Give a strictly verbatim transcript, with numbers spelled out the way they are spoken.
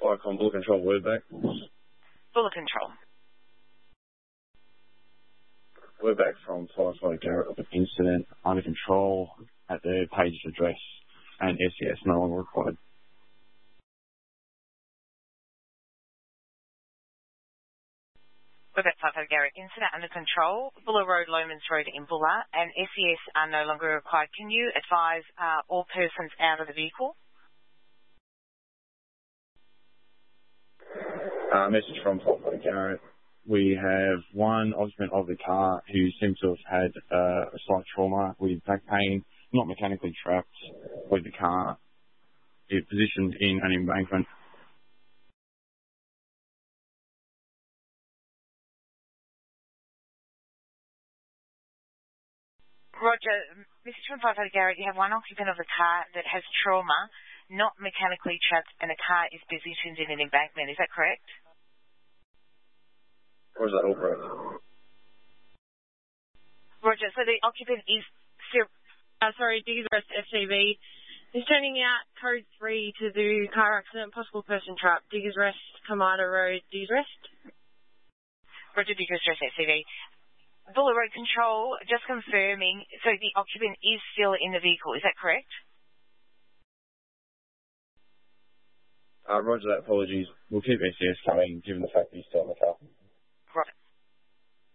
Firecom, Bullet Control, Wordback. Bullet Control. Wordback from Firefighter Garrett of an incident under control at the paged address and S E S no longer required. Wordback Firefighter Garrett, incident under control, Buller Road, Lomans Road in Buller, and S E S are no longer required. Can you advise uh, all persons out of the vehicle? Uh, message from Firefighter Garrett. We have one occupant of the car who seems to have had uh, a slight trauma with back pain, not mechanically trapped, with the car it positioned in an embankment. Roger, Mister From Firefighter Garrett, you have one occupant of the car that has trauma, not mechanically trapped, and the car is positioned in an embankment. Is that correct? Or is that all correct? Roger, so the occupant is still... Uh, sorry, Diggers Rest S C V. He's turning out code three to do car accident, possible person trapped. Diggers Rest, Kamada Road, Diggers Rest. Roger, Diggers Rest S C V. Buller Road Control, just confirming, so the occupant is still in the vehicle, is that correct? Uh, roger that, apologies. We'll keep S E S coming given the fact that he's still in the car. Right.